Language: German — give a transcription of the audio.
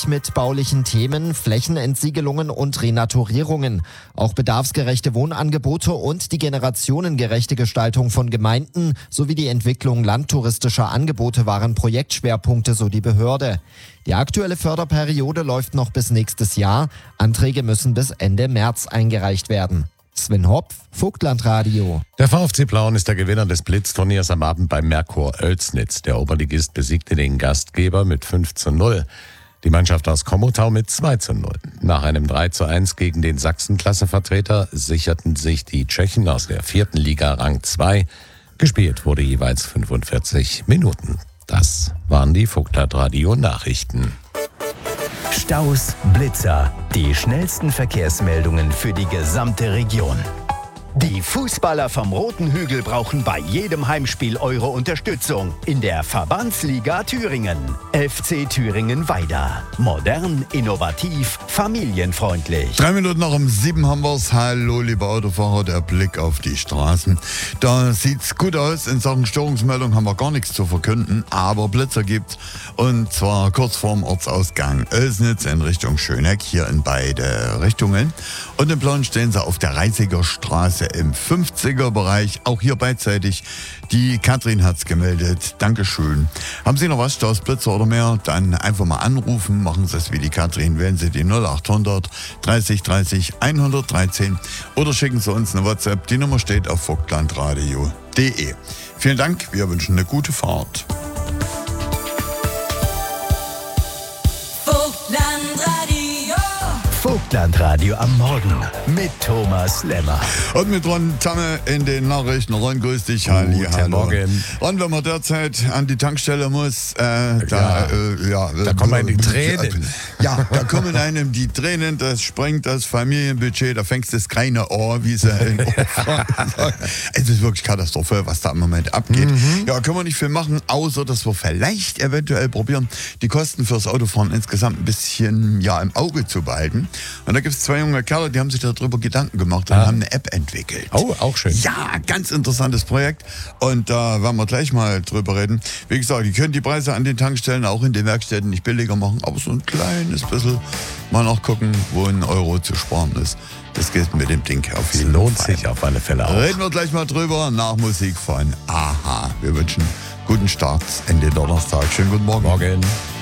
beschäftigt mit baulichen Themen, Flächenentsiegelungen und Renaturierungen. Auch bedarfsgerechte Wohnangebote und die generationengerechte Gestaltung von Gemeinden sowie die Entwicklung landtouristischer Angebote waren Projektschwerpunkte, so die Behörde. Die aktuelle Förderperiode läuft noch bis nächstes Jahr. Anträge müssen bis Ende März eingereicht werden. Sven Hopf, Vogtlandradio. Der VfC Plauen ist der Gewinner des Blitzturniers am Abend beim Merkur Oelsnitz. Der Oberligist besiegte den Gastgeber mit 5:0. Die Mannschaft aus Komotau mit 2:0. Nach einem 3:1 gegen den Sachsen-Klassevertreter sicherten sich die Tschechen aus der 4. Liga Rang 2. Gespielt wurde jeweils 45 Minuten. Das waren die Vogtlandradio-Nachrichten. Staus, Blitzer, die schnellsten Verkehrsmeldungen für die gesamte Region. Die Fußballer vom Roten Hügel brauchen bei jedem Heimspiel eure Unterstützung. In der Verbandsliga Thüringen. FC Thüringen-Weida. Modern, innovativ, familienfreundlich. 3 Minuten nach um 7 haben wir's. Hallo, liebe Autofahrer, der Blick auf die Straßen. Da sieht's gut aus. In Sachen Störungsmeldung haben wir gar nichts zu verkünden, aber Blitzer gibt's. Und zwar kurz vorm Ortsausgang Oelsnitz in Richtung Schöneck, hier in beide Richtungen. Und in Plauen stehen sie auf der Reisiger Straße im 50er-Bereich, auch hier beidseitig. Die Katrin hat's gemeldet. Dankeschön. Haben Sie noch was, Staus, Blitzer oder mehr? Dann einfach mal anrufen. Machen Sie es wie die Katrin. Wählen Sie die 0800 30 30 113 oder schicken Sie uns eine WhatsApp. Die Nummer steht auf vogtlandradio.de. Vielen Dank. Wir wünschen eine gute Fahrt. Vogtlandradio am Morgen mit Thomas Lemmer. Und mit Ron Tamme in den Nachrichten. Ron, grüß dich. Hallo. Morgen. Ron, wenn man derzeit an die Tankstelle muss, da kommen einem die Tränen. Ja, da kommen einem die Tränen, das sprengt das Familienbudget, da fängst du das kleine Ohr, wie sie in sagen. Es ist wirklich katastrophal, was da im Moment abgeht. Ja, können wir nicht viel machen, außer dass wir vielleicht eventuell probieren, die Kosten fürs Autofahren insgesamt ein bisschen im Auge zu behalten. Und da gibt es 2 junge Kerle, die haben sich darüber Gedanken gemacht und haben eine App entwickelt. Oh, auch schön. Ja, ganz interessantes Projekt. Und da werden wir gleich mal drüber reden. Wie gesagt, die können die Preise an den Tankstellen auch in den Werkstätten nicht billiger machen, aber so ein kleines bisschen mal nachgucken, wo ein Euro zu sparen ist. Das geht mit dem Ding auf jeden Fall. Lohnt sich auf alle Fälle auch. Reden wir gleich mal drüber nach Musik von Aha. Wir wünschen guten Start Ende Donnerstag. Schönen guten Morgen. Morgen.